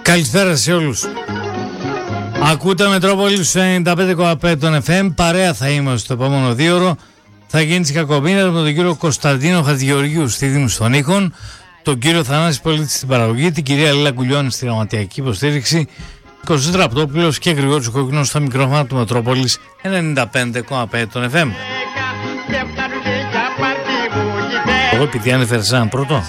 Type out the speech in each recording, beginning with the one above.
Καλησπέρα σε όλους. Ακούτε Μετρόπολης 95,5 των FM. Παρέα θα είμαστε στο επόμενο 2ωρο. Θα γίνει της Κακομοίρας με τον κύριο Κωνσταντίνο Χατζηγεωργίου στη Δήμηση των Ήχων, τον κύριο Θανάση Πολίτη στην παραγωγή, την κυρία Λίλα Κουλιώνη στη γραμματιακή υποστήριξη, Κωστής Ραπτόπουλος και Γρηγόρης Κοκκινός στα μικρόφωνα του Μετρόπολης 95,5 των FM. Εγώ επειδή ανέφερα σε έναν πρώτο.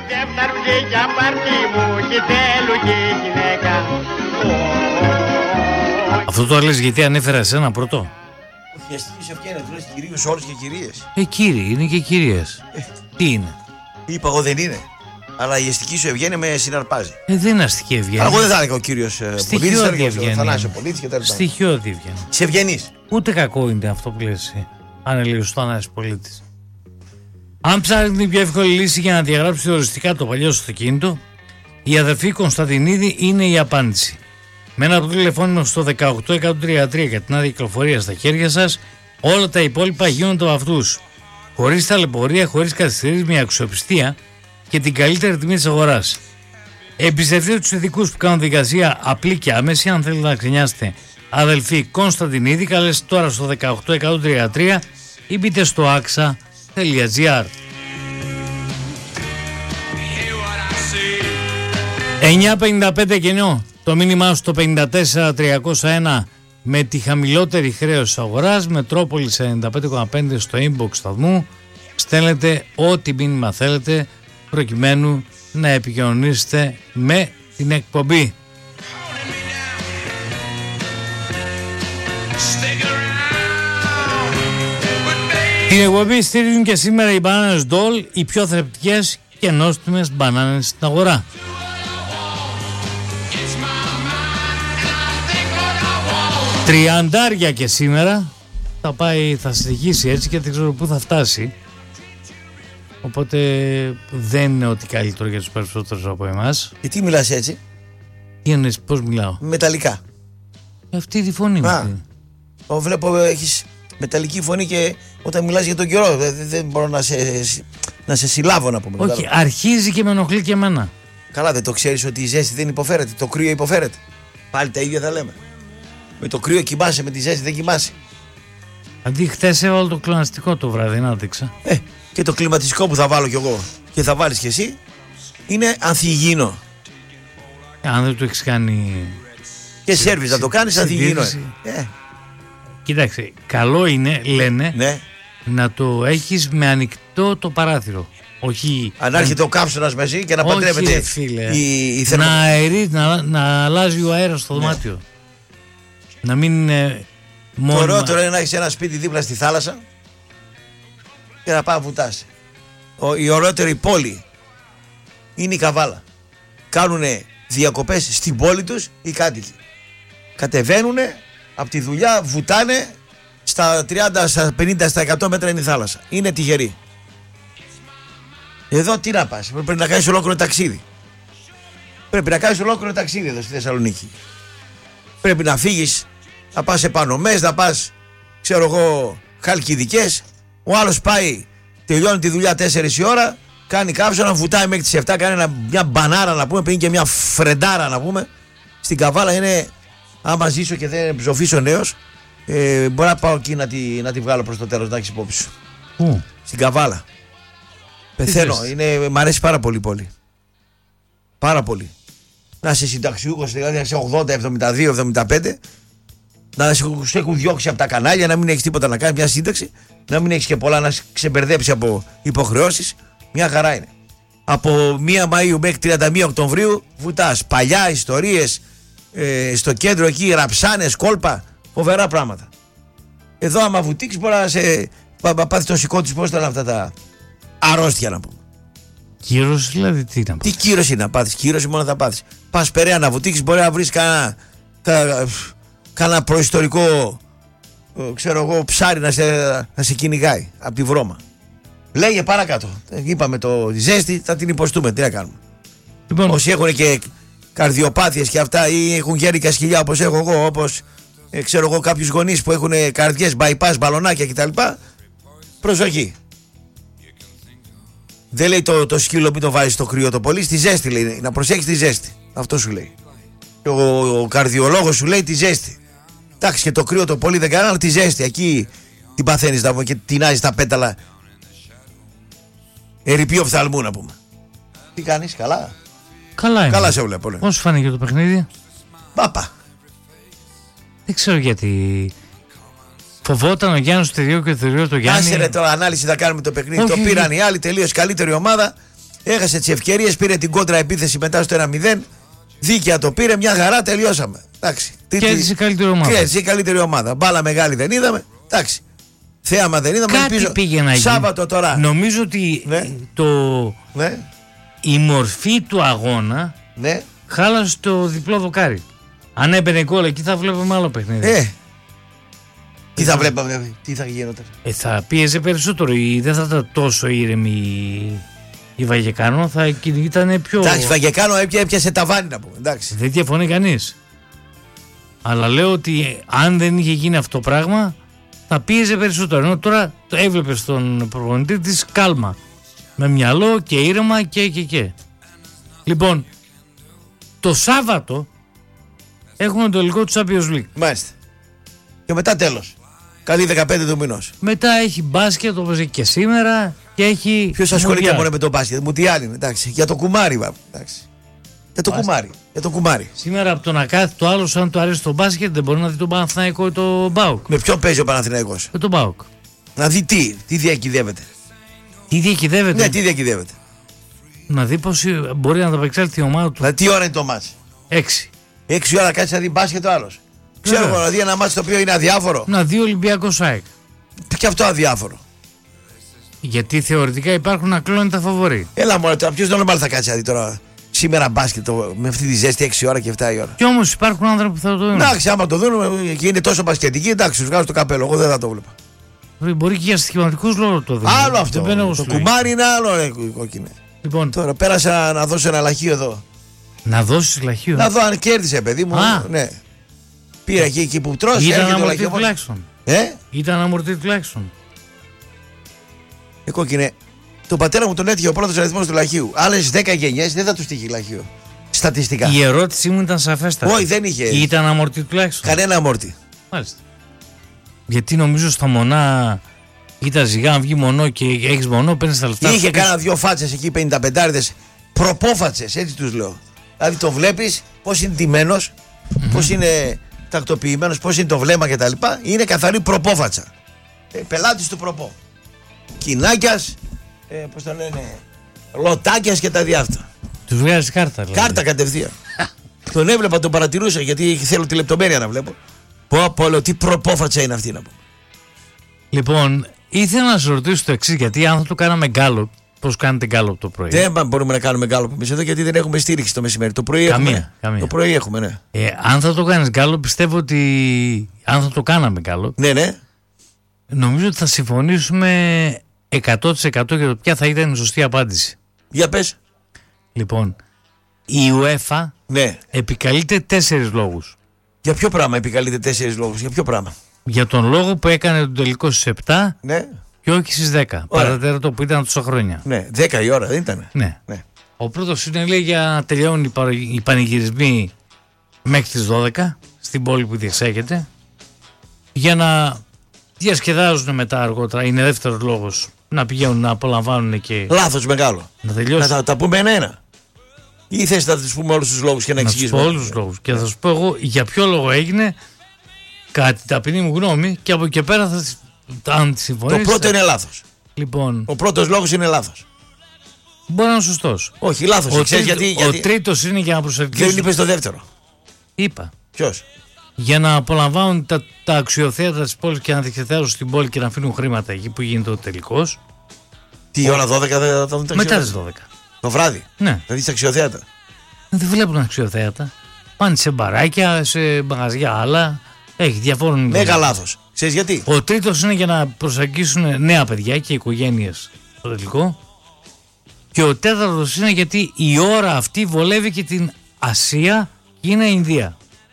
Αυτό το λες γιατί ανέφερα σε έναν πρώτο. Η αστική σου ευκαιρία, του λες κυρίους όλους και κυρίες. Κύριοι, είναι και κυρίες. Τι είναι? Είπα εγώ δεν είναι. Αλλά η αστική σου ευγένεια με συναρπάζει. Δεν είναι αστική ευγένεια. Αλλά εγώ δεν θα έλεγα ο κύριος Πολίτης, θα έλεγα ο Θανάσης Πολίτης κτλ. Στοιχειώδη ευγένεια. Σε ευγενής. Ούτε κακό είναι αυτό που λες εσύ. Αν έλεγες ο Θανάσης Πολίτης. Αν ψάχνει την πιο εύκολη λύση για να διαγράψει οριστικά το παλιό σου αυτοκίνητο, η αδερφή Κωνσταντινίδη είναι η απάντηση. Με ένα τηλεφώνημα στο 18133 για την άδεια κυκλοφορία στα χέρια σας, όλα τα υπόλοιπα γίνονται από αυτούς. Χωρίς ταλαιπωρία, χωρίς καθυστερήσεις, με αξιοπιστία και την καλύτερη τιμή της αγοράς. Εμπιστευτείτε τους ειδικούς που κάνουν δικασία απλή και άμεση. Αν θέλετε να ξενιάσετε αδελφή Κωνσταντινίδη, καλέστε τώρα στο 18133 ή μπείτε στο axa.gr. 9.55 κενό. Το μήνυμά στο 54301 με τη χαμηλότερη χρέωση αγοράς, Μετρόπολης 95,5 στο inbox σταθμού. Στέλνετε ό,τι μήνυμα θέλετε προκειμένου να επικοινωνήσετε με την εκπομπή. Την εκπομπή στηρίζουν και σήμερα οι μπανάνες Ντόλ, οι πιο θρεπτικές και νόστιμες μπανάνες στην αγορά. Τριαντάρια και σήμερα θα συνεχίσει έτσι και δεν ξέρω πού θα φτάσει. Οπότε δεν είναι ότι καλύτερο για τους περισσότερους από εμάς. Και τι μιλάς έτσι? Τι εννοείς, πώς μιλάω? Μεταλλικά. Αυτή τη φωνή μου. Βλέπω έχεις μεταλλική φωνή και όταν μιλάς για τον καιρό δεν μπορώ να σε συλλάβω να πούμε. Όχι, αρχίζει και με ενοχλεί και εμένα. Καλά, δεν το ξέρεις ότι η ζέστη δεν υποφέρεται, το κρύο υποφέρεται? Πάλι τα ίδια θα λέμε. Με το κρύο κοιμάσαι, με τη ζέστη δεν κοιμάσαι. Αντί χτες έβαλα το κλιματιστικό το βράδυ, να δείξα. Και το κλιματιστικό που θα βάλω κι εγώ και θα βάλεις κι εσύ είναι ανθυγιεινό. Αν δεν το έχεις κάνει και σέρβις να το κάνεις ανθυγιεινό. Κοίταξε, καλό είναι, λένε, ναι, να το έχεις με ανοιχτό το παράθυρο. Όχι. Αν έρχεται ο κάψονας μαζί και να παντρεύεται η θερμοκρασία. Να αλλάζει ο αέρας στο δωμάτιο. Να μην είναι μόνο. Το ωραιότερο είναι να έχεις ένα σπίτι δίπλα στη θάλασσα και να πάει να βουτάς. Η ωραιότερη πόλη είναι η Καβάλα. Κάνουνε διακοπές στην πόλη τους οι κάτοικοι. Κατεβαίνουνε από τη δουλειά, βουτάνε, στα 30, στα 50, στα 100 μέτρα είναι η θάλασσα. Είναι τυχεροί. Εδώ τι να πας? Πρέπει να κάνεις ολόκληρο ταξίδι. Πρέπει να κάνεις ολόκληρο ταξίδι εδώ στη Θεσσαλονίκη. Πρέπει να φύγεις, να πας επανομές, να πας, ξέρω εγώ, Χαλκιδικές. Ο άλλος πάει, τελειώνει τη δουλειά 4 η ώρα, κάνει κάψονα, βουτάει μέχρι τις 7, κάνει μια μπανάρα να πούμε, παίρνει και μια φρεντάρα να πούμε. Στην Καβάλα είναι, άμα ζήσω και δεν ψοφήσω νέος, μπορώ να πάω εκεί να τη βγάλω προς το τέλος, να έχεις υπόψη σου. Στην Καβάλα. Πεθαίνω, μ' αρέσει πάρα πολύ η πόλη. Πάρα πολύ. Να είσαι συνταξιούχος, δηλαδή να είσαι 80, 72, 75, να σε έχουν διώξει από τα κανάλια, να μην έχεις τίποτα να κάνεις, μια σύνταξη, να μην έχεις και πολλά να ξεμπερδέψει από υποχρεώσεις. Μια χαρά είναι. Από 1 Μαΐου μέχρι 31 Οκτωβρίου βουτάς. Παλιά ιστορίες, στο κέντρο εκεί, ραψάνες, κόλπα, φοβερά πράγματα. Εδώ άμα βουτήξεις μπορεί να σε πάθει το σηκώ της, πώς ήταν αυτά τα αρρώστια να πούμε. Κύρωση δηλαδή τι να πάθεις? Τι κύρωση να πάθεις? Κύρωση μόνο θα πάθεις. Πας Περαία να βουτήξεις, μπορεί να βρεις κανένα προϊστορικό, ξέρω εγώ, ψάρι να σε κυνηγάει από τη βρώμα. Λέγε παρακάτω. Είπαμε τη ζέστη, θα την υποστούμε. Τι να κάνουμε? Λοιπόν, όσοι έχουν και καρδιοπάθειες και αυτά ή έχουν γέρικα σκυλιά όπως έχω εγώ, όπως ξέρω εγώ κάποιους γονείς που έχουν καρδιές, bypass, μπαλονάκια κτλ. Προσοχή. Δεν λέει το σκύλο μην το βάζεις στο κρύο το πολύ, στη ζέστη λέει. Να προσέχεις τη ζέστη. Αυτό σου λέει. Ο καρδιολόγος σου λέει τη ζέστη. Εντάξει, και το κρύο το πολύ δεν κάνει, αλλά τη ζέστη. Εκεί την παθαίνεις να πούμε και τεινάζεις τα πέταλα. Ερειπεί οφθαλμού να πούμε. Τι κάνεις, καλά? Καλά είναι. Καλά σε βλέπω. Ναι. Πώς σου φάνηκε το παιχνίδι? Πάπα. Δεν ξέρω γιατί. Φοβόταν ο Γιάννης το δύο και το δύο το Γιάννη. Άσε ρε τώρα, ανάλυση θα κάνουμε το παιχνίδι. Όχι, το πήραν οι άλλοι, τελείως καλύτερη ομάδα. Έχασε τις ευκαιρίες, πήρε την κόντρα επίθεση μετά στο 1-0. Δίκαια το πήρε, μια χαρά, τελειώσαμε. Εντάξει. Κέρδισε η καλύτερη ομάδα. Κέρδισε η καλύτερη ομάδα. Μπάλα μεγάλη δεν είδαμε. Εντάξει. Θέαμα δεν είδαμε. Κάτι πήγε να γίνει. Σάββατο τώρα. Νομίζω ότι η μορφή του αγώνα χάλασε το διπλό δοκάρι. Αν έμπαινε γκολ εκεί θα βλέπαμε άλλο παιχνίδι. Τι θα βλέπαμε, τι θα γινόταν. Θα πίεζε περισσότερο ή δεν θα ήταν τόσο ήρεμη η Βαγεκάνο, θα ήταν πιο. Εντάξει, η Βαγεκάνο έπιασε ταβάνι να πούμε. Εντάξει. Δεν διαφωνεί κανείς. Αλλά λέω ότι αν δεν είχε γίνει αυτό το πράγμα, θα πίεζε περισσότερο. Ενώ τώρα το έβλεπε στον προπονητή της κάλμα. Με μυαλό και ήρεμα και. Λοιπόν, το Σάββατο έχουμε το τελικό του Champions League. Μάλιστα. Και μετά τέλος. Καλή 15 του μηνός. Μετά έχει μπάσκετ όπως έχει και σήμερα και έχει. Ποιος ασχολείται μόνο με το μπάσκετ? Μουτιάλ είναι, εντάξει. Για το κουμάρι, εντάξει. Για το κουμάρι. Σήμερα από το να κάθει το άλλο, αν του αρέσει το μπάσκετ, δεν μπορεί να δει τον Παναθηναϊκό ή τον ΠΑΟΚ. Με ποιον παίζει ο Παναθηναϊκός? Με τον ΠΑΟΚ. Να δει τι διακυδεύεται. Τι διακυδεύεται? Ναι, τι διακυδεύεται. Να δει πως μπορεί να τα απεξέλθει η ομάδα του. Δηλαδή, τι ώρα είναι το μάτς? 6. 6 ώρα κάτσε να δει μπάσκετ ο άλλος. Ξέρω εγώ, να δει ένα μάτς το οποίο είναι αδιάφορο. Να δει Ολυμπιακός ΑΕΚ. Και αυτό αδιάφορο. Γιατί θεωρητικά υπάρχουν ακλόνητα φαβορί. Έλα μόνο τώρα, ποιος νόμιμαλ θα κάτσει να δει τώρα σήμερα μπάσκετ με αυτή τη ζέστη 6 ώρα και 7 η ώρα. Κι όμως υπάρχουν άνθρωποι που θα το δουν. Εντάξει, άμα το δουν και είναι τόσο μπασκετική, εντάξει, σου βγάζω το καπέλο. Εγώ δεν θα το βλέπα. Μπορεί και για στοιχηματικούς λόγους το δουν. Άλλο αυτό. Το κουμάρι είναι άλλο, ρε κόκκινε. Λοιπόν, τώρα πέρασα να δώσω ένα λαχείο εδώ. Να δώσεις λαχείο? Να δω αν κέρδισε, παιδί μου. Ναι. Πήρα εκεί που τρώσει. Ήταν αμορτή τουλάχιστον. Ήταν αμορτή τουλάχιστον. Κόκκινε. Το πατέρα μου τον έτυχε ο πρώτος αριθμός του λαχείου. Άλλες 10 γενιές δεν θα τους τύχει λαχείο. Στατιστικά. Η ερώτησή μου ήταν σαφέστατη. Όχι, δεν είχε. Ήταν αμορτή τουλάχιστον? Κανένα αμόρτη. Μάλιστα. Γιατί νομίζω στα μονά ήταν ζυγά, αν βγει μονό και έχεις μονό, παίρνεις τα λεφτά. Είχε κάνα δυο φάτσες εκεί, 55άριδες. Προπόφατσες, έτσι τους λέω. Δηλαδή το βλέπεις πώς είναι ντυμένος, πώς είναι τακτοποιημένος, πώς είναι το βλέμμα κτλ. Είναι καθαρή προπόφατσα. Πελάτης του προπό. Κοινάκιας, πώς το λένε, λοτάκιας και τα διάφτα. Τους βγάζει κάρτα. Δηλαδή. Κάρτα κατευθείαν. Τον έβλεπα, τον παρατηρούσα γιατί θέλω τη λεπτομέρεια να βλέπω. Πω, τι προπόφατσα είναι αυτή να πω. Λοιπόν, ήθελα να σε ρωτήσω το εξής, γιατί αν θα το κάναμε γκάλοπ, πώς κάνετε γκάλοπ το πρωί? Δεν μπορούμε να κάνουμε γκάλοπ εμείς εδώ γιατί δεν έχουμε στήριξη το μεσημέρι. Το πρωί καμία. Το πρωί έχουμε, ναι. Αν θα το κάνεις γκάλοπ, πιστεύω ότι αν θα το κάναμε γκάλοπ, ναι. Νομίζω ότι θα συμφωνήσουμε 100% για το ποια θα ήταν η σωστή απάντηση. Για πες. Λοιπόν, η UEFA επικαλείται 4 λόγους. Για ποιο πράγμα επικαλείται 4 λόγους, για ποιο πράγμα? Για τον λόγο που έκανε τον τελικό στις 7 και όχι στις 10. Παρατέταρτο που ήταν τόσα χρόνια. Ναι, 10 η ώρα δεν ήταν? Ναι. Ο πρώτος είναι, λέει, για να τελειώνουν οι πανηγυρισμοί μέχρι τις 12 στην πόλη που διεξάγεται, για να διασκεδάζουν μετά αργότερα. Είναι δεύτερος λόγος, να πηγαίνουν να απολαμβάνουν και. Λάθος μεγάλο. Να τελειώσουν. Να τα πούμε ένα-ένα. Ή θες να τους πούμε όλους τους λόγους και να εξηγήσουμε? Όλους τους λόγους. Και θα σου πω εγώ για ποιο λόγο έγινε, κατά την ταπεινή μου γνώμη, και από εκεί πέρα αν συμφωνήσεις. Το πρώτο είναι λάθος. Λοιπόν, ο πρώτος λόγος είναι λάθος. Μπορεί να είναι σωστός. Όχι, λάθος. Ο τρίτος είναι για να προσελκύσουν. Δεν είπες το δεύτερο? Είπα. Ποιος? Για να απολαμβάνουν τα αξιοθέατα της πόλης και να διεξετάζουν στην πόλη και να αφήνουν χρήματα εκεί που γίνεται ο τελικός. Τι ώρα 12 δεν θα δουν τα αξιοθέατα? Μετά τις 12. Το βράδυ? Ναι. Δηλαδή στα αξιοθέατα? Δεν βλέπουν αξιοθέατα. Πάνε σε μπαράκια, σε μαγαζιά άλλα. Έχει διαφόρων. Μέγα λάθος. Ξέρεις γιατί? Ο τρίτος είναι για να προσεγγίσουν νέα παιδιά και οικογένειες στο τελικό. Και ο τέταρτος είναι γιατί η ώρα αυτή βολεύει και την Ασία και είναι Ινδία.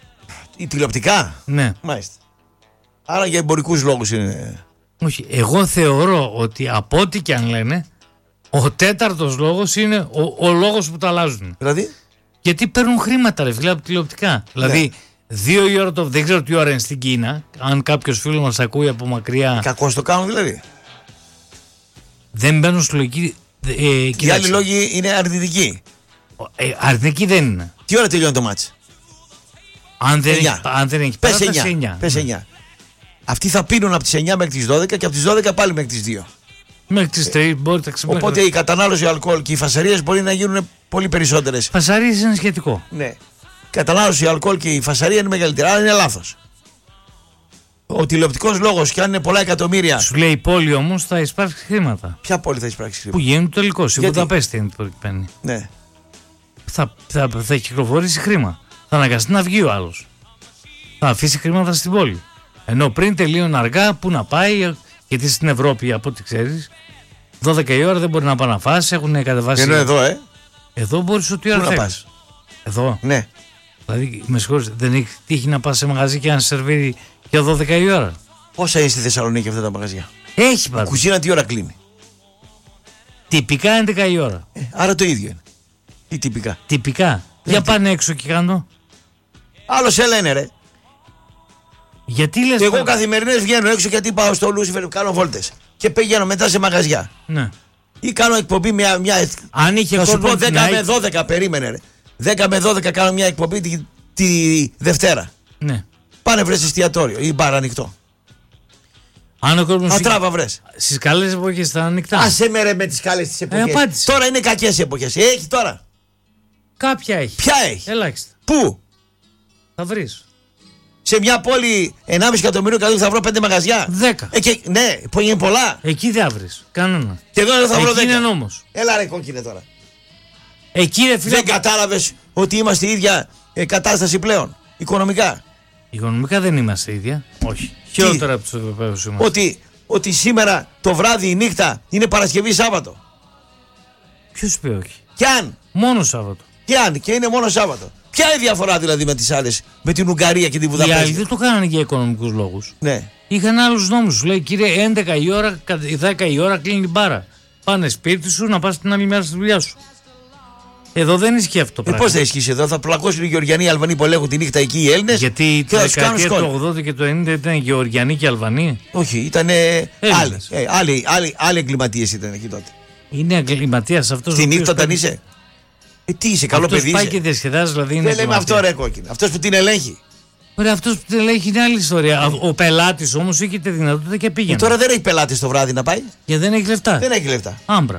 Η τηλεοπτικά? Ναι. Μάλιστα. Άρα για εμπορικούς λόγους είναι. Όχι. Εγώ θεωρώ ότι από ό,τι και αν λένε, ο τέταρτος λόγος είναι ο λόγος που τα αλλάζουν. Δηλαδή? Γιατί παίρνουν χρήματα, ρε φίλε, από τηλεοπτικά. Δηλαδή, 2 η ώρα δεν ξέρω τι ώρα είναι στην Κίνα. Αν κάποιος φίλος μας ακούει από μακριά. Κακώς το κάνουν δηλαδή. Δεν μπαίνουν στη λογική. Οι άλλοι λόγοι είναι αρνητικοί. Αρνητικοί δεν είναι. Τι ώρα τελειώνει το μάτς? Αν δεν έχει παράταση, 9. Πες 9. Αυτοί θα πίνουν από τις 9 μέχρι τις 12 και από τις 12 πάλι μέχρι τις 2. Μέχρι τις 3 μπορεί να ξεπεράσει. Οπότε η κατανάλωση αλκοόλ και οι φασαρίες μπορεί να γίνουν πολύ περισσότερες. Φασαρίες είναι σχετικό. Ναι. Η κατανάλωση αλκοόλ και η φασαρία είναι μεγαλύτερη. Άρα είναι λάθος. Ο τηλεοπτικός λόγος, και αν είναι πολλά εκατομμύρια. Σου λέει η πόλη όμως θα εισπράξει χρήματα. Ποια πόλη θα εισπράξει χρήματα? Που γίνει το τελικό. Η Βουδαπέστη είναι που παίρνει. Ναι. Θα κυκλοφορήσει χρήμα. Θα αναγκαστεί να βγει ο άλλος. Θα αφήσει χρήματα στην πόλη. Ενώ πριν τελείωνε αργά, πού να πάει, γιατί στην Ευρώπη, από ό,τι ξέρεις, 12 η ώρα δεν μπορεί να πάει να φάσει, έχουν κατεβάσει. Ενώ εδώ, Εδώ μπορείς ό,τι ώρα θέλεις. Πας? Εδώ. Ναι. Δηλαδή, με συγχωρείς, δεν έχει τύχει να πας σε μαγαζί και να σερβίρει για 12 η ώρα. Πόσα είναι στη Θεσσαλονίκη αυτά τα μαγαζιά? Έχει πάντα. Η κουζίνα τι ώρα κλείνει? Τυπικά 11 η ώρα. Άρα το ίδιο είναι. Ή τυπικά? Τυπικά. Για πάνε έξω και κάνω. Άλλο σε λένε, ρε. Γιατί λες? Και εγώ καθημερινές βγαίνω έξω γιατί πάω στο Λούσιφερ, κάνω βόλτες. Και πηγαίνω μετά σε μαγαζιά. Ναι. Ή κάνω εκπομπή μια. Αν είχε θα σου πω 10 με 12, περίμενε, ρε. 10 με 12 κάνω μια εκπομπή τη Δευτέρα. Ναι. Πάνε βρες εστιατόριο ή μπαρ ανοιχτό. Αν ο κόσμος. Ατράβα βρες. Στις καλές εποχές θα ανοιχτά. Άσε με, ρε, με τις καλές τις εποχές. Τώρα είναι κακές εποχές. Έχει τώρα. Κάποια έχει. Ποια έχει? Ελάχιστα. Πού? Θα βρεις. Σε μια πόλη 1,5 εκατομμύριο κατοίκους θα βρω 5 μαγαζιά. 10. Ναι, που είναι πολλά. Εκεί δεν θα βρεις. Κανένα. Και εδώ δεν θα βρω 10. Εκεί είναι νόμος. Έλα, ρε κόκκινε τώρα. Εκεί, ρε φίλε. Δεν κατάλαβες ότι είμαστε η ίδια κατάσταση πλέον? Οικονομικά. Οικονομικά δεν είμαστε ίδια. Όχι. Χειρότερα από τους Ευρωπαίους είμαστε. Ότι σήμερα το βράδυ, η νύχτα είναι Παρασκευή Σάββατο. Ποιος είπε όχι? Κι αν. Μόνο Σάββατο. Και είναι μόνο Σάββατο. Ποια είναι η διαφορά δηλαδή με τις άλλες, με την Ουγγαρία και την Βουδαπέστη? Οι άλλοι δεν το κάνανε για οικονομικούς λόγους. Ναι. Είχαν άλλους νόμους. Σου λέει, κύριε, 11 η ώρα, 10 η ώρα κλείνει η μπάρα. Πάνε σπίτι σου να πας την άλλη μέρα στη δουλειά σου. Εδώ δεν ισχύει αυτό το πράγμα. Πώς θα ισχύσει εδώ? Θα πλακώσουν οι Γεωργιανοί οι Αλβανοί που ελέγχουν τη νύχτα εκεί οι Έλληνες. Γιατί τη δεκαετία του 80 και του 90 ήταν Γεωργιανοί και Αλβανοί. Όχι, ήταν άλλοι εγκληματίες ήταν εκεί τότε. Είναι εγκληματίας αυτός. Στη νύχτα όταν είσαι. Τι είσαι, καλό παιδί? Πάει και διασκεδάζει, δηλαδή είναι. Δεν λέμε αυτό, ρε κόκκινο. Αυτός που την ελέγχει. Ωραία, αυτός που την ελέγχει είναι άλλη ιστορία. Ο πελάτης όμως είχε τη δυνατότητα και πήγαινε. Τώρα δεν έχει πελάτης το βράδυ να πάει. Γιατί δεν έχει λεφτά. Δεν έχει λεφτά. Άμπρα.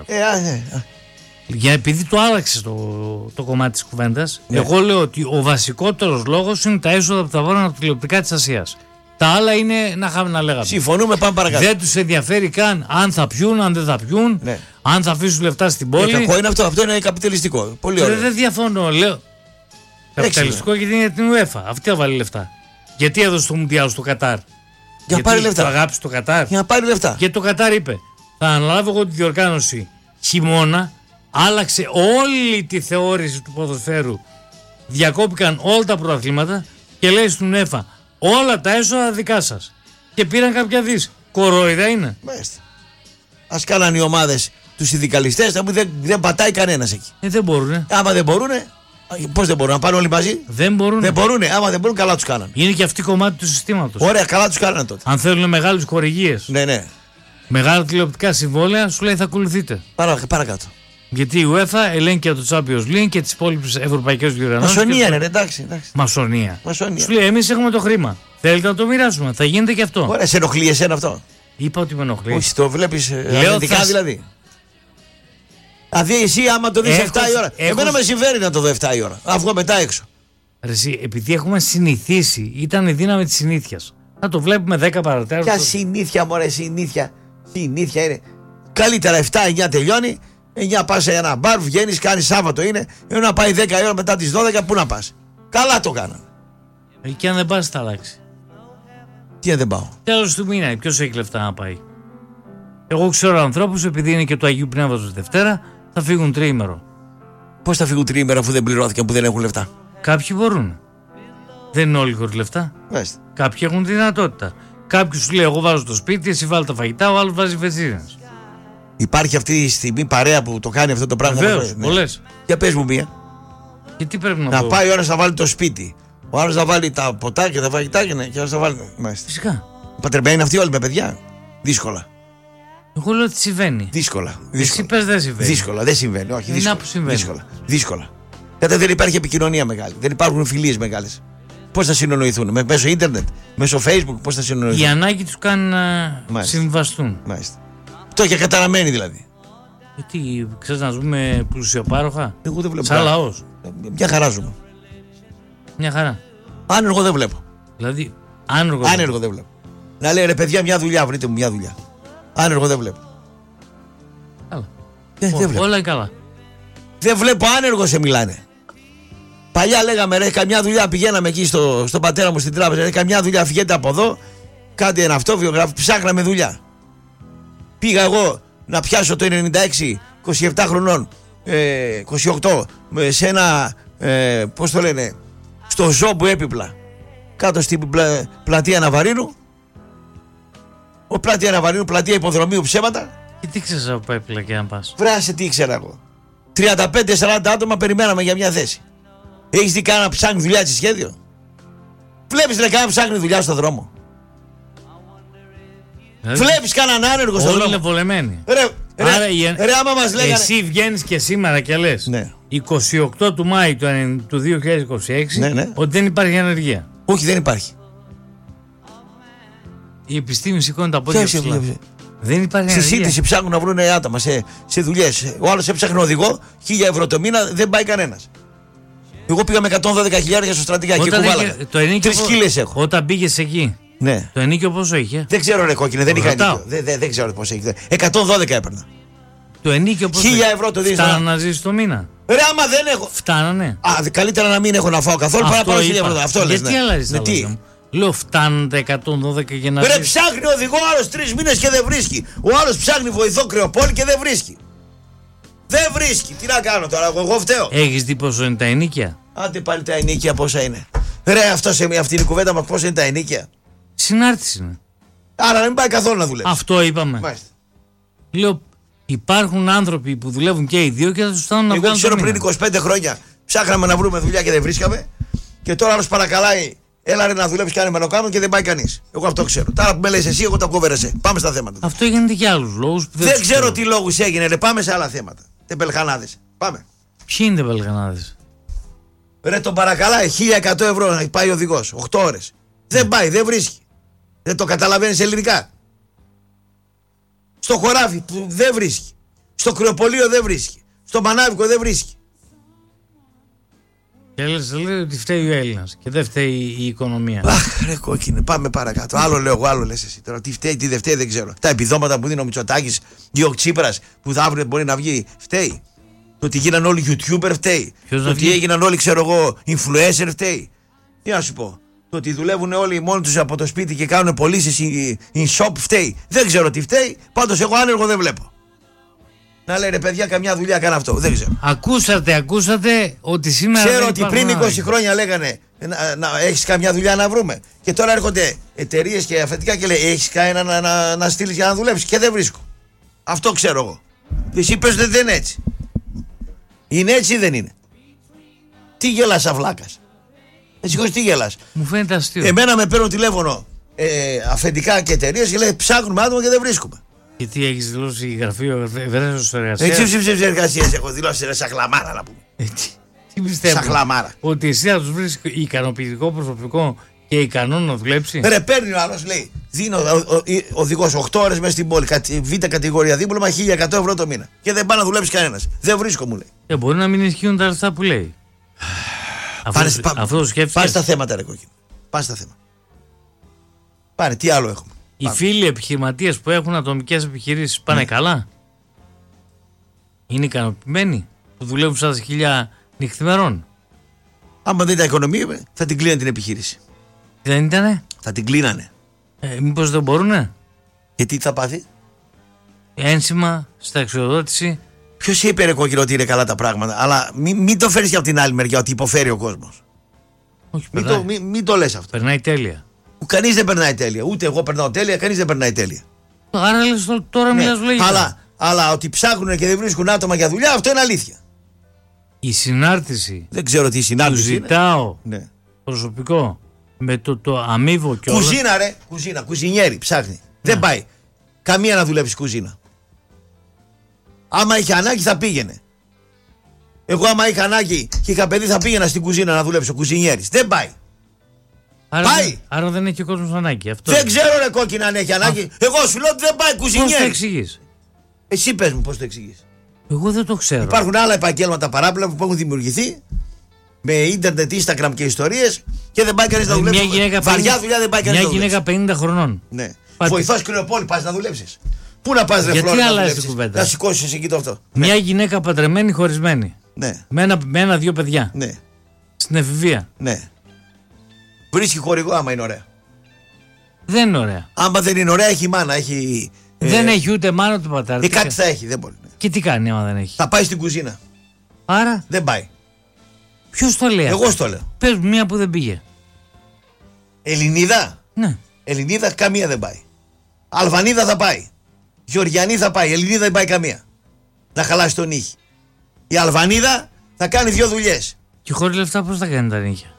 Για επειδή το άλλαξε το κομμάτι της κουβέντας, εγώ λέω ότι ο βασικότερος λόγος είναι τα έσοδα που θα βάλουν από τα τηλεοπτικά της Ασίας. Τα άλλα είναι να λέγαμε. Συμφωνούμε, πάμε παρακάτω. Δεν τους ενδιαφέρει καν αν θα πιούν, αν δεν θα πιούν, αν θα αφήσουν λεφτά στην πόλη. Κακό είναι αυτό, αυτό είναι καπιταλιστικό. Πολύ ωραίο. Δεν διαφωνώ, λέω. Καπιταλιστικό γιατί είναι την UEFA. Αυτή θα βάλει λεφτά. Γιατί έδωσε το Μουντιάλ στο Κατάρ? Για να πάρει λεφτά. Το αγάπησε το Κατάρ. Για να πάρει λεφτά. Γιατί το Κατάρ είπε, θα αναλάβω εγώ τη διοργάνωση χειμώνα. Άλλαξε όλη τη θεώρηση του ποδοσφαίρου. Διακόπηκαν όλα τα πρωταθλήματα και λέει στην UEFA, όλα τα έσοδα δικά σας. Και πήραν κάποια δις. Κορόιδα είναι. Μάλιστα. Ας κάναν οι ομάδες τους συνδικαλιστές, θα μου δεν πατάει κανένας εκεί. Δεν μπορούνε. Άμα δεν μπορούνε, πώς δεν μπορούν να πάνε όλοι μαζί? Δεν μπορούνε. Δεν μπορούνε. Άμα δεν μπορούν, καλά τους κάναν. Είναι και αυτή κομμάτι του συστήματος. Ωραία, καλά τους κάναν τότε. Αν θέλουν μεγάλες χορηγίες, ναι. μεγάλα τηλεοπτικά συμβόλαια, σου λέει θα ακολουθείτε. Παρακάτω. Γιατί η UEFA ελέγχει και το Champions League και τις υπόλοιπες ευρωπαϊκές διοργανώσεις. Μασονία είναι, εντάξει. Μασονία. Σου λέει, εμείς έχουμε το χρήμα. Θέλετε να το μοιράσουμε. Θα γίνεται και αυτό. Ωραία, σε ενοχλεί εσένα αυτό? Είπα ότι με ενοχλεί. Όχι, το βλέπεις αρνητικά δηλαδή. Δηλαδή, εσύ άμα το δεις 7 η ώρα. Εμένα με συμφέρει να το δω 7 η ώρα. Να βγω μετά έξω. Εσύ, επειδή έχουμε συνηθίσει, ήταν η δύναμη της συνήθειας. Να το βλέπουμε 10 παρατέρω. Ποια συνήθεια, μωρέ, συνήθεια. Συνήθεια είναι. Καλύτερα 7-9 τελειώνει. 9 πας σε ένα μπαρ, βγαίνεις, κάνεις Σάββατο είναι. Ενώ να πάει 10 η ώρα μετά τις 12, πού να πας? Καλά το κάνανε. Και αν δεν πας, θα αλλάξει. Τι αν δεν πάω? Τέλος του μήνα, ποιος έχει λεφτά να πάει? Εγώ ξέρω ανθρώπους, επειδή είναι και του Αγίου Πνεύματος Δευτέρα, θα φύγουν τριήμερο. Πώς θα φύγουν τριήμερο αφού δεν πληρώθηκαν, που δεν έχουν λεφτά? Κάποιοι μπορούν. Δεν είναι όλοι χωρίς λεφτά. Μάλιστα. Κάποιοι έχουν τη δυνατότητα. Κάποιος σου λέει: εγώ βάζω το σπίτι, εσύ βάλει τα φαγητά, ο άλλος βάζει βενζίνες. Υπάρχει αυτή τη στιγμή παρέα που το κάνει αυτό το πράγμα? Βεβαίως, πολλές. Για πες μου μία. Και τι πρέπει να πάει ο ένας να βάλει το σπίτι, ο άλλος να βάλει τα ποτάκια, τα φαγητά και ο άλλος να βάλει. Μάλιστα. Φυσικά. Παντρεμένοι είναι αυτοί όλοι με παιδιά. Δύσκολα. Εγώ λέω ότι συμβαίνει. Δύσκολα. Εσύ πες δεν συμβαίνει. Δύσκολα, δεν συμβαίνει. Όχι, συμβαίνει. Δύσκολα. Γιατί δεν υπάρχει επικοινωνία μεγάλη. Δεν υπάρχουν φιλίες μεγάλες. Πώς θα συνεννοηθούν, μέσω ίντερνετ, μέσω Facebook, πώς θα συνεννοηθούν. Η ανάγκη τους κάνει να συμβαστούν. Μάλιστα. Το και καταραμένοι δηλαδή. Γιατί ξέρεις να ζούμε πλουσιοπάροχα. Εγώ δεν βλέπω. Σαν λαός. Μια χαρά ζούμε. Μια χαρά. Άνεργο δεν βλέπω. Δηλαδή, άνεργο δεν βλέπω. Να λέει ρε παιδιά, μια δουλειά, βρείτε μου μια δουλειά. Άνεργο δεν βλέπω. Καλά. Δεν βλέπω. Όλα είναι καλά. Δεν βλέπω άνεργο σε μιλάνε. Παλιά λέγαμε ρε, καμιά δουλειά πηγαίναμε εκεί στον πατέρα μου στην τράπεζα. Ρε, καμιά δουλειά φυγαίνετε από εδώ, κάντε ένα αυτό, ψάχναμε δουλειά. Πήγα εγώ να πιάσω το 96, 27 χρονών, 28, σε ένα, πώς το λένε, στο ζώο που έπιπλα, κάτω στην πλατεία Ναβαρίνου. Ο πλατεία Ναβαρίνου, πλατεία υποδρομίου ψέματα. Και τι ξέρεις από έπιπλα και να πας. Βράσε τι ήξερα εγώ. 35-40 άτομα περιμέναμε για μια θέση. Έχεις δει κανένα ψάχνει δουλειά σε σχέδιο? Βλέπεις ρε κανένα ψάχνει δουλειά στον δρόμο? Δηλαδή, βλέπεις κανέναν άνεργο στον δρόμο? Όλοι είναι βολεμένοι. Ρε άμα μας λέγανε... Εσύ βγαίνεις και σήμερα και λες, ναι, 28 του Μάη του 2026, ναι, ότι δεν υπάρχει ανεργία. Όχι, δεν υπάρχει. Η επιστήμη σηκώνει τα πόδια ψηλά. Δεν υπάρχει στη σύντηση ψάχνουν να βρουν άτομα σε δουλειές. Ο άλλος έψαχνε οδηγό, 1.000 ευρώ το μήνα, δεν πάει κανένας. Εγώ πήγα με 112.000 στο στρατηγάκι και κουβάλαγα. 3 κύλες έχω. Όταν πήγες εκεί, ναι, το ενίκιο πόσο είχε? Δεν ξέρω ρε κόκκινε, δεν είχα ενίκιο. Δεν ξέρω πόσο είχε. 112 έπαιρνα. Το ενίκιο πόσο? 1.000 ευρώ το δίνεις. Φτάνανε να ζήσεις το μήνα? Ρε άμα δεν έχω. Φτάνανε. Καλύτερα να μην έχω να φάω καθόλου παρά να πάρω 1.000 ευρώ. Αυτό λες. Γιατί αλλάζεις τα λόγια μου? Λέω φτάνουν τα 112 για να... Ρε ψάχνει οδηγό άλλος 3 μήνες και δεν βρίσκει. Ο άλλος ψάχνει βοηθό κρεοπόλη και δεν βρίσκει. Δεν βρίσκει. Τι να κάνω τώρα, εγώ φταίω. Έχεις δει πόσο είναι τα ενίκια? Άντε πάλι τα ενίκια πόσα είναι. Ρε αυτή είναι η κουβέντα μας, πόσα είναι τα ενίκια? Συνάρτηση είναι. Άρα να μην πάει καθόλου να δουλεύει. Αυτό είπαμε. Μάλιστα. Λέω υπάρχουν άνθρωποι που δουλεύουν και οι δύο και θα τους φτάνουν να βγάλουν. Εγώ ξέρω πριν 25 χρόνια ψάχναμε να βρούμε δουλειά και δεν βρίσκαμε. Και τώρα άλλος παρακαλάει, έλα ρε να δουλεύεις, κάνε μενοκάμουν και δεν πάει κανείς. Εγώ αυτό ξέρω. Τώρα που με λες εσύ, εγώ τα κόβερεσαι. Πάμε στα θέματα. Αυτό γίνεται για άλλους λόγους. Δεν ξέρω τι λόγους έγινε. Ρε, πάμε σε άλλα θέματα. Τεμπελχανάδες. Πάμε. Ποιοι είναι τεμπελχανάδες? Ρε τον παρακαλάει 1.100 ευρώ να πάει οδηγός 8 ώρες. Δεν πάει, δεν βρίσκει. Δεν το καταλαβαίνεις ελληνικά. Στο χωράφι που δεν βρίσκει. Στο κρεοπολείο δεν βρίσκει. Στο μανάβικο δεν βρίσκει. Και λέει ότι φταίει ο Έλληνας και δεν φταίει η οικονομία. Αχ, ρε κόκκινε, πάμε παρακάτω. Άλλο λέω εγώ, άλλο λες εσύ. Τώρα τι φταίει, τι δεν φταίει, δεν ξέρω. Τα επιδόματα που δίνει ο Μητσοτάκης ή ο Τσίπρας που θα αύριο μπορεί να βγει, φταίει. Το ότι γίναν όλοι YouTuber φταίει. Το ότι έγιναν όλοι, ξέρω εγώ, influencer φταίει. Τι να σου πω. Το ότι δουλεύουν όλοι μόνοι τους από το σπίτι και κάνουν πωλήσεις in shop φταίει. Δεν ξέρω τι φταίει. Πάντως εγώ άνεργο δεν βλέπω. Να λέει ρε παιδιά, καμιά δουλειά κάνω αυτό. Δεν ξέρω. Ακούσατε ότι σήμερα. Ξέρω ότι πριν 20 χρόνια λέγανε να έχεις καμιά δουλειά να βρούμε. Και τώρα έρχονται εταιρείες και αφεντικά και λέει έχεις κανένα να στείλεις για να δουλέψεις. Και δεν βρίσκω. Αυτό ξέρω εγώ. Εσύ πες ότι δεν είναι έτσι. Είναι έτσι ή δεν είναι? Τι γελάς αυλάκας? Έτσι τι γελάς? Μου φαίνεται αστείο. Εμένα με παίρνουν τηλέφωνο αφεντικά και εταιρείες και λέει ψάχνουμε άτομα και δεν βρίσκουμε. Και τι έχεις δηλώσει γραφείο ευρέσεως εργασίας? Έτσι εργασίες έχω δηλώσει, σαν χλαμάρα να πούμε. Τι πιστεύω? Σαν χλαμάρα. Ότι εσύ θα τους βρεις ικανοποιητικό προσωπικό και ικανό να δουλέψει? Ρε παίρνει ο άλλος, λέει δίνω οδηγός 8 ώρες μέσα στην πόλη, β' κατηγορία δίπλωμα, 1.100 ευρώ το μήνα. Και δεν πάει να δουλέψει κανένας. Δεν βρίσκω, μου λέει. Μπορεί να μην ισχύουν τα λεφτά που λέει. Αυτό το σκέφτηκες? Πας στα θέματα ρε κόκκινο. Πας στα θέματα. Πάρε, τι άλλο έχουμε? Οι φίλοι επιχειρηματίες που έχουν ατομικές επιχειρήσεις πάνε καλά? Είναι ικανοποιημένοι που δουλεύουν σαν 1.000 νυχθημερών? Άμα δεν ήταν οικονομία θα την κλείνανε την επιχείρηση. Δεν ήτανε? Θα την κλείνανε. Μήπως δεν μπορούνε? Γιατί θα πάθει? Ένσημα, σταξιοδότηση. Ποιος είπε ρε κόκκινο ότι είναι καλά τα πράγματα? Αλλά μην το φέρεις και από την άλλη μεριά ότι υποφέρει ο κόσμος. Όχι, μην το λες αυτό. Περνάει τέλεια. Κανείς δεν περνάει τέλεια. Ούτε εγώ περνάω τέλεια, κανείς δεν περνάει τέλεια. Άρα λες τώρα μιλάς λογικά. Αλλά ότι ψάχνουν και δεν βρίσκουν άτομα για δουλειά, αυτό είναι αλήθεια. Η συνάρτηση. Δεν ξέρω τι συνάρτηση. Του ζητάω Ναι. προσωπικό με το αμίβο και όλα. Κουζίνα, ρε. Κουζίνα. Κουζινιέρι. Ψάχνει. Δεν πάει. Καμία να δουλέψει κουζίνα. Άμα είχε ανάγκη θα πήγαινε. Εγώ άμα είχα ανάγκη και είχα παιδί θα πήγαινα στην κουζίνα να δουλέψω κουζινιέρης. Δεν πάει. Πάει. Άρα δεν έχει ο κόσμος ανάγκη. Αυτό δεν ξέρω ρε κόκκινα αν έχει ανάγκη. Εγώ σου λέω ότι δεν πάει κουζινιέρης. Πώς το εξηγείς? Εσύ πες μου πώς το εξηγείς. Εγώ δεν το ξέρω. Υπάρχουν άλλα επαγγέλματα παράπλευρα που έχουν δημιουργηθεί με ίντερνετ, Instagram και ιστορίες και δεν πάει κανείς να δουλέψει. Βαριά δουλειά δεν πάει κανείς να δουλέψει. Μια γυναίκα 50 χρονών. Ναι. Βοηθός Κρυοπόλη πας να δουλέψεις. Πού να πας ρε Φλόρη να δουλέψεις. Να σηκώσεις εκεί το αυτό. Μια γυναίκα παντρεμένη, χωρισμένη. Ναι. Με ένα-δύο παιδιά. Ναι. Στην εφηβεία. Ναι. Βρίσκει χορηγό άμα είναι ωραία. Δεν είναι ωραία. Άμα δεν είναι ωραία έχει μάνα, έχει... Δεν έχει ούτε μάνα ούτε πατέρα. Κάτι θα έχει, δεν μπορεί. Και τι κάνει άμα δεν έχει. Θα πάει στην κουζίνα. Άρα. Δεν πάει. Ποιος το λέει? Εγώ στο λέω. Πες μου μία που δεν πήγε. Ελληνίδα. Ναι. Ελληνίδα καμία δεν πάει. Αλβανίδα θα πάει. Γεωργιανή θα πάει. Ελληνίδα δεν πάει καμία. Να χαλάσει τον νύχη. Η Αλβανίδα θα κάνει 2 δουλειές. Και χωρίς λεφτά πώς θα κάνει τα νύχια?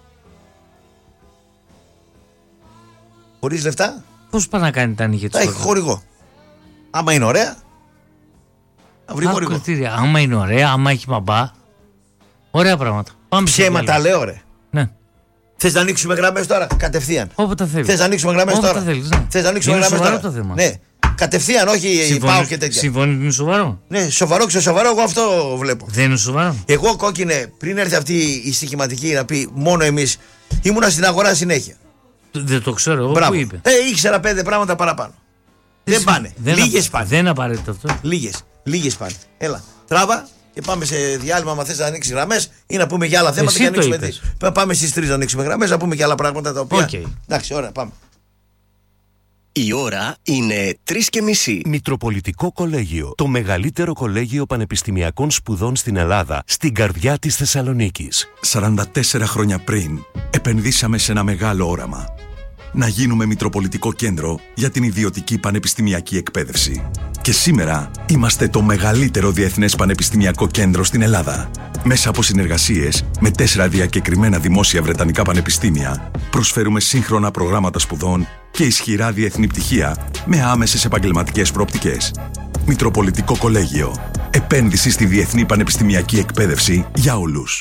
Χωρίς λεφτά. Πώς πάει να κάνει τα νύχια της? Θα έχει χορηγό. Άμα είναι ωραία, θα βρει χορηγό. Κριτήρια. Άμα είναι ωραία, άμα έχει μαμπά. Ωραία πράγματα. Ψέματα λέω ρε. Ναι. Θες να ανοίξουμε γραμμές τώρα, κατευθείαν. Όποτε θέλεις. Θες να ανοίξουμε γραμμές τώρα. Όποτε θέλεις, ναι. Θες να ανοίξουμε γραμμές τώρα. Το θέμα. Ναι. Κατευθείαν, όχι πάω και τέτοια. Συμφωνείς ότι είναι σοβαρό? Ναι, σοβαρό ξεσοβαρό, εγώ αυτό βλέπω. Δεν είναι σοβαρό. Εγώ κόκκινε, πριν έρθει αυτή η στοιχηματική να πει μόνο εμείς, ήμουνα στην αγορά συνέχεια. Δεν το ξέρω εγώ. Πού είπε? Ήξερα 5 πράγματα παραπάνω. Δεν πάνε. Λίγες πάνε. Δεν είναι απαραίτητο αυτό. Λίγες πάνε. Έλα, τράβα και πάμε σε διάλειμμα. Αν θες να ανοίξει γραμμές ή να πούμε για άλλα θέματα. Εσύ και το ανοίξουμε. Πάμε στις 3 να ανοίξουμε γραμμές, να πούμε και άλλα πράγματα τα οποία. Okay. Εντάξει, ωραία, πάμε. Η ώρα είναι 3:30. Μητροπολιτικό Κολέγιο. Το μεγαλύτερο κολέγιο πανεπιστημιακών σπουδών στην Ελλάδα, στην καρδιά της Θεσσαλονίκης. 44 χρόνια πριν, επενδύσαμε σε ένα μεγάλο όραμα. Να γίνουμε Μητροπολιτικό Κέντρο για την ιδιωτική πανεπιστημιακή εκπαίδευση. Και σήμερα είμαστε το μεγαλύτερο διεθνές πανεπιστημιακό κέντρο στην Ελλάδα. Μέσα από συνεργασίες με 4 διακεκριμένα δημόσια βρετανικά πανεπιστήμια, προσφέρουμε σύγχρονα προγράμματα σπουδών και ισχυρά διεθνή πτυχία με άμεσες επαγγελματικές προοπτικές. Μητροπολιτικό Κολέγιο. Επένδυση στη διεθνή πανεπιστημιακή εκπαίδευση για όλους.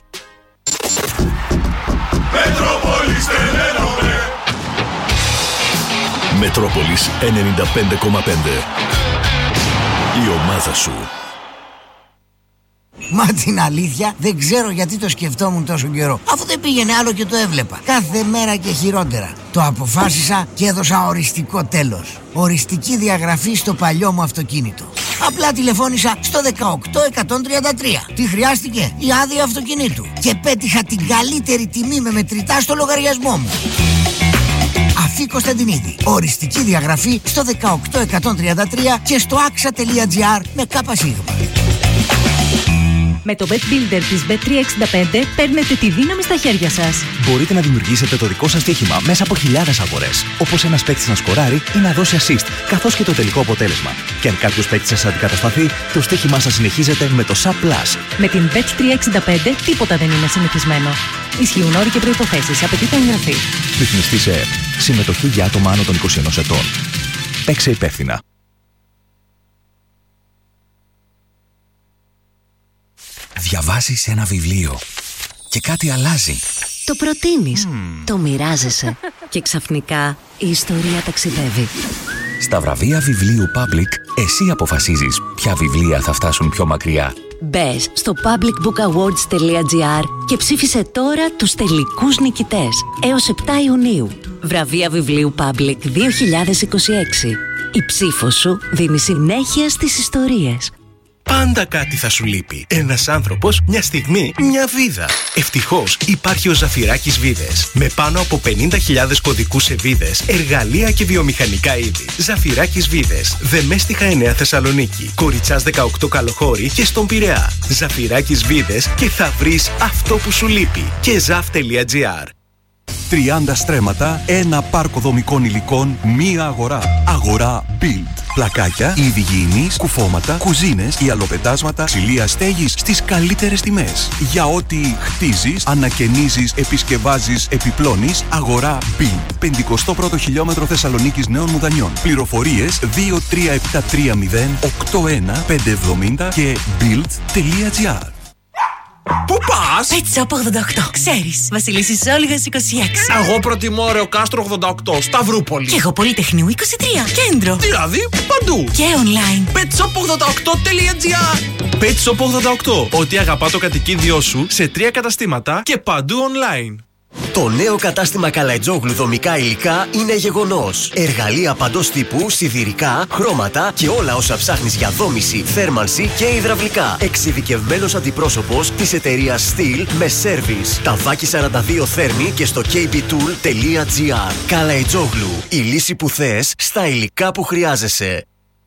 Μετρόπολης 95,5. Η ομάδα σου. Μα την αλήθεια δεν ξέρω γιατί το σκεφτόμουν τόσο καιρό. Αφού δεν πήγαινε άλλο και το έβλεπα. Κάθε μέρα και χειρότερα. Το αποφάσισα και έδωσα οριστικό τέλος. Οριστική διαγραφή στο παλιό μου αυτοκίνητο. Απλά τηλεφώνησα στο 18133. Τι χρειάστηκε? Η άδεια αυτοκινήτου. Και πέτυχα την καλύτερη τιμή με μετρητά στο λογαριασμό μου. Αφή Κωνσταντινίδη. Οριστική διαγραφή στο 18133 και στο axa.gr με ΚΣ. Με το Bet Builder της Bet365 παίρνετε τη δύναμη στα χέρια σας. Μπορείτε να δημιουργήσετε το δικό σας στοίχημα μέσα από χιλιάδες αγορές. Όπως ένας παίκτης να σκοράρει ή να δώσει assist, καθώς και το τελικό αποτέλεσμα. Και αν κάποιος παίκτης σας αντικατασταθεί, το στοίχημά σας συνεχίζεται με το SAP+. Με την Bet365 τίποτα δεν είναι συνηθισμένο. Ισχύουν όροι και προϋποθέσεις. Απαιτείται εγγραφή. Ρυθμιστή σε ΕΕΠ. Συμμετοχή για άτομα άνω των 21 ετών. Παίξε υπεύθυνα. Διαβάζεις ένα βιβλίο και κάτι αλλάζει. Το προτείνεις, το μοιράζεσαι και ξαφνικά η ιστορία ταξιδεύει. Στα βραβεία βιβλίου Public, εσύ αποφασίζεις ποια βιβλία θα φτάσουν πιο μακριά. Μπες στο publicbookawards.gr και ψήφισε τώρα τους τελικούς νικητές έως 7 Ιουνίου. Βραβεία βιβλίου Public 2026. Η ψήφος σου δίνει συνέχεια στις ιστορίες. Πάντα κάτι θα σου λείπει. Ένας άνθρωπος, μια στιγμή, μια βίδα. Ευτυχώς υπάρχει ο Ζαφυράκης Βίδες. Με πάνω από 50.000 κωδικούς σε βίδες, εργαλεία και βιομηχανικά είδη. Ζαφυράκης Βίδες. Δεμέστιχα 9 Θεσσαλονίκη. Κοριτσάς 18 Καλοχώρη και στον Πειραιά. Ζαφυράκης Βίδες και θα βρεις αυτό που σου λείπει. Και zaf.gr. 30 στρέμματα, ένα πάρκο δομικών υλικών, μία αγορά. Αγορά Build. Πλακάκια, είδη υγιεινής, κουφώματα, κουζίνες, ιαλοπετάσματα, ξυλία στέγης στις καλύτερες τιμές. Για ό,τι χτίζεις, ανακαινίζεις, επισκευάζεις, επιπλώνεις, αγορά Build. 51ο χιλιόμετρο Θεσσαλονίκης Νέων Μουδανιών. Πληροφορίες 23730 81 570 και build.gr. Πού πας? Pet Shop 88. Ξέρεις, Βασιλίσσης Όλγας 26. Εγώ προτιμώ Ρεο Κάστρο 88, Σταυρούπολη. Και εγώ Πολυτεχνείου 23, Κέντρο. Δηλαδή παντού. Και online. petshop88.gr. Pet Shop 88. Ό,τι αγαπά το κατοικίδιό σου σε 3 καταστήματα και παντού online. Το νέο κατάστημα Καλαϊτζόγλου δομικά υλικά είναι γεγονός. Εργαλεία παντός τύπου, σιδηρικά, χρώματα και όλα όσα ψάχνεις για δόμηση, θέρμανση και υδραυλικά. Εξειδικευμένος αντιπρόσωπος της εταιρείας Steel με σέρβις. Ταβάκι 42 θέρμη και στο kbtool.gr. Καλαϊτζόγλου, η λύση που θες στα υλικά που χρειάζεσαι.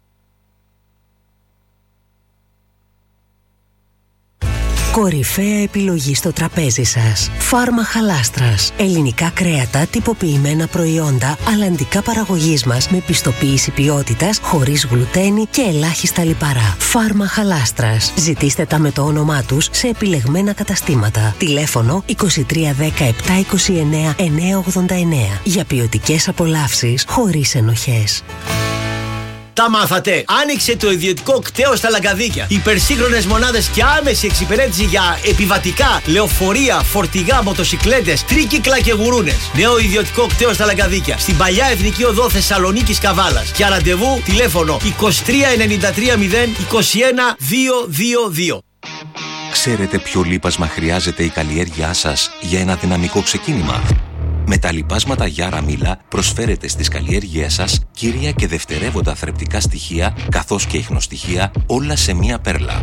Κορυφαία επιλογή στο τραπέζι σας. Φάρμα Χαλάστρας. Ελληνικά κρέατα, τυποποιημένα προϊόντα, αλλαντικά παραγωγής μας με πιστοποίηση ποιότητας, χωρίς γλουτένι και ελάχιστα λιπαρά. Φάρμα Χαλάστρας. Ζητήστε τα με το όνομά τους σε επιλεγμένα καταστήματα. Τηλέφωνο 2310 729 989. Για ποιοτικές απολαύσεις χωρίς ενοχές. Τα μάθατε! Άνοιξε το ιδιωτικό κτέο στα Λαγκαδίκια. Υπερσύγχρονες μονάδες και άμεση εξυπηρέτηση για επιβατικά, λεωφορεία, φορτηγά, μοτοσικλέτες, τρίκυκλα και γουρούνες. Νέο ιδιωτικό κτέο στα Λαγκαδίκια. Στην παλιά Εθνική Οδό Θεσσαλονίκης Καβάλας. Για ραντεβού τηλέφωνο 2393 0 21 222. Ξέρετε ποιο λίπασμα χρειάζεται η καλλιέργειά σας για ένα δυναμικό ξεκίνημα? Με τα λιπάσματα Γιάρα Μίλα προσφέρετε στις καλλιέργειές σας κύρια και δευτερεύοντα θρεπτικά στοιχεία καθώς και ιχνοστοιχεία όλα σε μία πέρλα.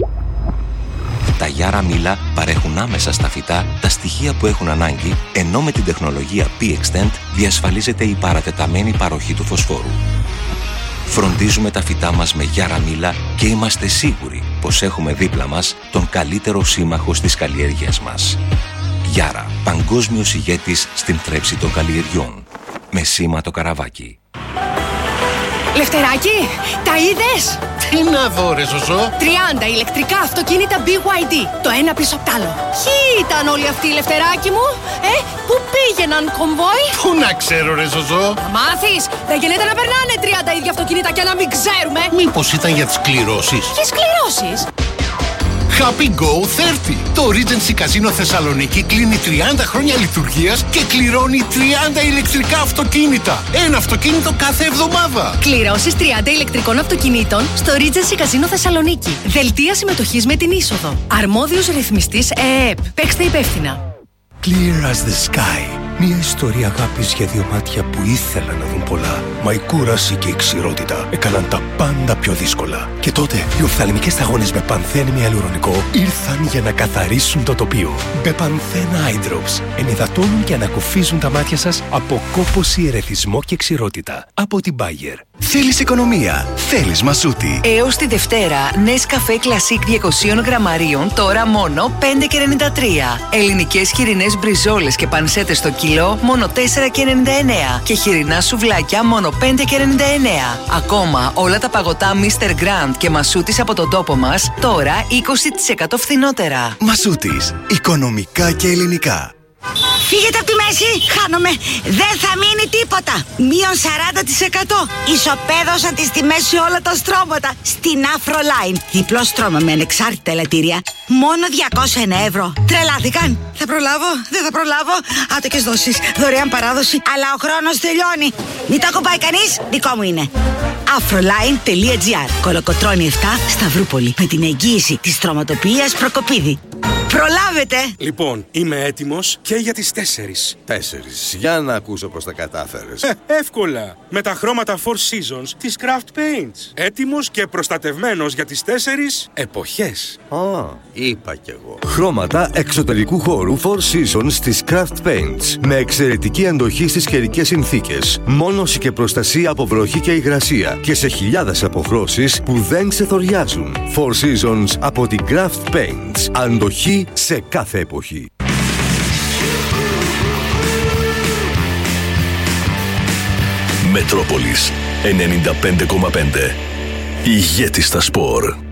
Τα Γιάρα Μίλα παρέχουν άμεσα στα φυτά τα στοιχεία που έχουν ανάγκη, ενώ με την τεχνολογία P-Extend διασφαλίζεται η παρατεταμένη παροχή του φωσφόρου. Φροντίζουμε τα φυτά μας με Γιάρα Μίλα και είμαστε σίγουροι πως έχουμε δίπλα μας τον καλύτερο σύμμαχο στις καλλιέργειες μας. Γιάρα, παγκόσμιος ηγέτης στην θρέψη των καλλιεργιών. Με σήμα το καραβάκι. Λευτεράκι, τα είδες? Τι να δω ρε Ζωζό? 30 ηλεκτρικά αυτοκίνητα BYD, το ένα πίσω απ' τ' άλλο. Ποιοι ήταν όλοι αυτοί, Λευτεράκι μου? Πού πήγαιναν, κομβόι? Πού να ξέρω ρε Ζωζό? Θα μάθεις, δεν γίνεται να περνάνε 30 ίδια αυτοκίνητα και να μην ξέρουμε. Μήπως ήταν για τις κληρώσεις? Ποιες κληρώσεις? Happy Go 30. Το Regency Casino Θεσσαλονίκη κλείνει 30 χρόνια λειτουργίας και κληρώνει 30 ηλεκτρικά αυτοκίνητα. Ένα αυτοκίνητο κάθε εβδομάδα. Κληρώσεις 30 ηλεκτρικών αυτοκινήτων στο Regency Casino Θεσσαλονίκη. Δελτία συμμετοχής με την είσοδο. Αρμόδιος ρυθμιστής ΕΕΠ. Παίξτε υπεύθυνα. Clear as the sky. Μια ιστορία αγάπης για δύο μάτια που ήθελαν να δουν πολλά. Μα η κούραση και η ξηρότητα έκαναν τα πάντα πιο δύσκολα. Και τότε οι οφθαλμικές σταγόνες με πανθένη ιαλουρονικό ήρθαν για να καθαρίσουν το τοπίο. Μπεπανθένα Eye Drops ενυδατώνουν και ανακουφίζουν τα μάτια σας από κόπωση, ερεθισμό και ξηρότητα. Από την Bayer. Θέλεις οικονομία, θέλεις Μασούτη. Έως τη Δευτέρα, Nescafé Classic 200 γραμμαρίων, τώρα μόνο 5,93. Ελληνικές χοιρινές μπριζόλες και πανσέτες στο κιλό, μόνο 4,99. Και χοιρινά σουβλάκια, μόνο 5,99. Ακόμα όλα τα παγωτά Mr. Grand και Μασούτης από τον τόπο μας, τώρα 20% φθηνότερα. Μασούτης, οικονομικά και ελληνικά. Φύγετε από τη μέση, χάνομαι. Δεν θα μείνει τίποτα. Μείον 40%. Ισοπαίδωσαν τις τιμές σε όλα τα στρώματα. Στην Afroline. Διπλό στρώμα με ανεξάρτητα ελαττήρια. Μόνο 201 ευρώ. Τρελάθηκαν. Θα προλάβω, δεν θα προλάβω. Άτοκες δόσεις, δωρεάν παράδοση. Αλλά ο χρόνος τελειώνει. Μην το ακουμπάει κανείς, δικό μου είναι. Afroline.gr. Κολοκοτρώνη 7, Σταυρούπολη. Με την εγγύηση της στρωματοποιίας Προκοπίδη. Προλάβετε! Λοιπόν, είμαι έτοιμος και για τις 4. 4. Για να ακούσω πως τα κατάφερες. Εύκολα! Με τα χρώματα 4 Seasons της Craft Paints. Έτοιμος και προστατευμένος για τις 4 εποχές. Είπα κι εγώ. Χρώματα εξωτερικού χώρου 4 Seasons της Craft Paints. Με εξαιρετική αντοχή στις καιρικές συνθήκες. Μόνωση και προστασία από βροχή και υγρασία. Και σε χιλιάδες αποχρώσεις που δεν ξεθοριάζουν. 4 Seasons από την Craft Paints. Αντοχή σε κάθε εποχή. Μετρόπολης 95,5. Ηγέτης στα σπορ.